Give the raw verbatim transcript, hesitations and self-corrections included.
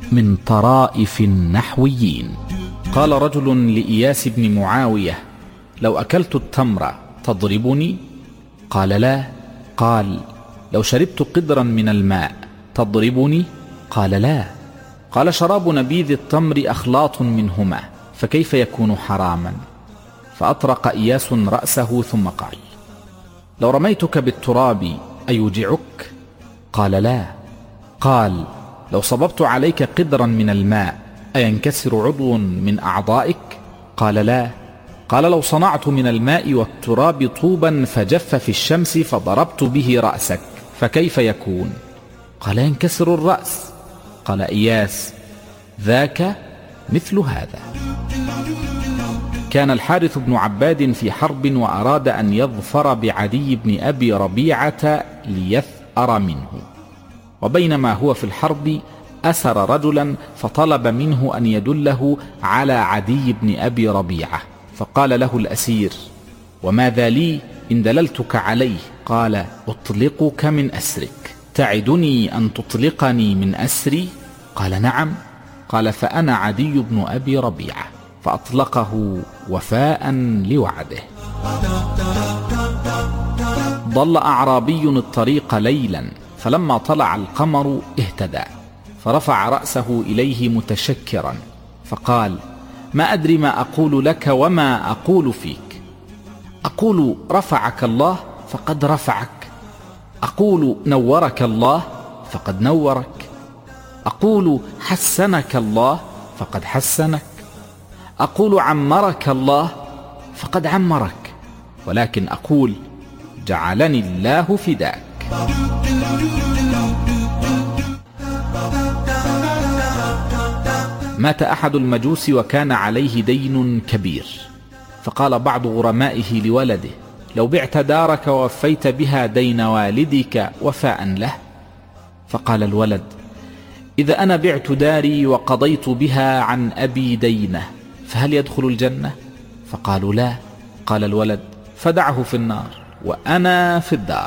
من طرائف النحويين. قال رجل لإياس بن معاوية: لو أكلت التمر تضربني؟ قال: لا. قال: لو شربت قدرا من الماء تضربني؟ قال: لا. قال: شراب نبيذ التمر أخلاط منهما، فكيف يكون حراما؟ فأطرق إياس رأسه ثم قال: لو رميتك بالتراب أيوجعك؟ قال: لا. قال: لو صببت عليك قدرا من الماء أينكسر عضو من أعضائك؟ قال: لا. قال: لو صنعت من الماء والتراب طوبا فجف في الشمس فضربت به رأسك فكيف يكون؟ قال: ينكسر الرأس. قال إياس: ذاك مثل هذا. كان الحارث بن عباد في حرب وأراد أن يظفر بعدي بن أبي ربيعة ليثأر منه، وبينما هو في الحرب أسر رجلا فطلب منه أن يدله على عدي بن أبي ربيعة، فقال له الأسير: وماذا لي إن دللتك عليه؟ قال: أطلقك من أسرك، تعدني أن تطلقني من أسري؟ قال: نعم. قال: فأنا عدي بن أبي ربيعة، فأطلقه وفاء لوعده. ضل أعرابي الطريق ليلا، فلما طلع القمر اهتدى، فرفع رأسه إليه متشكرا، فقال: ما أدري ما أقول لك وما أقول فيك. أقول رفعك الله فقد رفعك، أقول نورك الله فقد نورك، أقول حسنك الله فقد حسنك، أقول عمرك الله فقد عمرك، ولكن أقول جعلني الله فداك. مات أحد المجوس وكان عليه دين كبير، فقال بعض غرمائه لولده: لو بعت دارك ووفيت بها دين والدك وفاء له. فقال الولد: إذا أنا بعت داري وقضيت بها عن أبي دينه فهل يدخل الجنة؟ فقالوا: لا. قال الولد: فدعه في النار وأنا في الدار.